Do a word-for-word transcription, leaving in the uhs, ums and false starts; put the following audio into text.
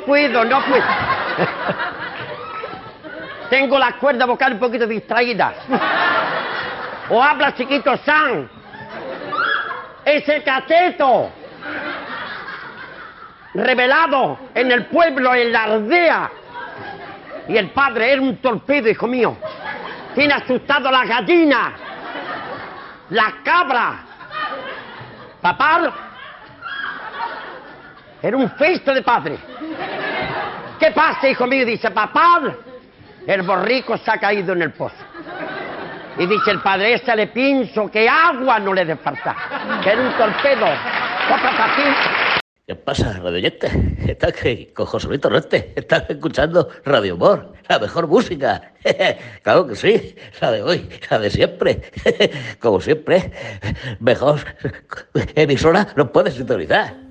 puedo, no puedo. Tengo la cuerda vocal un poquito distraída. O habla chiquito San. Ese cateto. Revelado en el pueblo, en la aldea. Y el padre era un torpedo, hijo mío. Tiene asustado a la gallina. La cabra. Papá. Era un festo de padre. ¿Qué pasa, hijo mío? Dice, papá, el borrico se ha caído en el pozo. Y dice el padre, ese le pienso que agua no le dé falta. Que era un torpedo. ¿Qué pasa, radioyente? Estás que con José Luis Torrente. Estás escuchando Radio Humor, la mejor música. Claro que sí, la de hoy, la de siempre. Como siempre, mejor emisora nos puedes sintonizar.